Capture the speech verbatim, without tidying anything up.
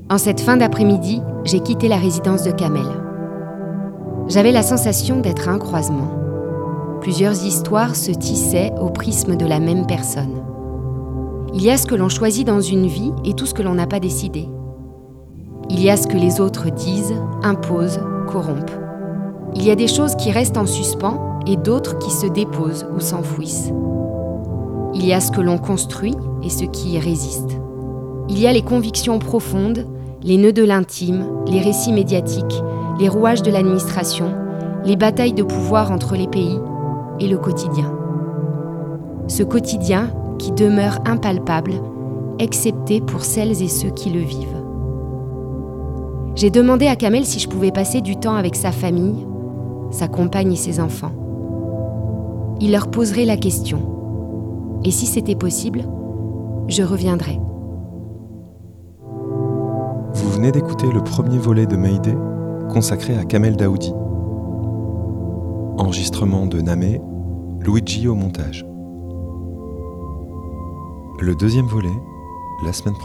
En cette fin d'après-midi, j'ai quitté la résidence de Kamel. J'avais la sensation d'être à un croisement. Plusieurs histoires se tissaient au prisme de la même personne. Il y a ce que l'on choisit dans une vie et tout ce que l'on n'a pas décidé. Il y a ce que les autres disent, imposent, corrompent. Il y a des choses qui restent en suspens et d'autres qui se déposent ou s'enfouissent. Il y a ce que l'on construit et ce qui y résiste. Il y a les convictions profondes, les nœuds de l'intime, les récits médiatiques, les rouages de l'administration, les batailles de pouvoir entre les pays et le quotidien. Ce quotidien qui demeure impalpable, excepté pour celles et ceux qui le vivent. J'ai demandé à Kamel si je pouvais passer du temps avec sa famille, sa compagne et ses enfants. Il leur poserait la question. Et si c'était possible, je reviendrais. Vous venez d'écouter le premier volet de Mayday, consacré à Kamel Daoudi. Enregistrement de Namé, Luigi au montage. Le deuxième volet, la semaine prochaine.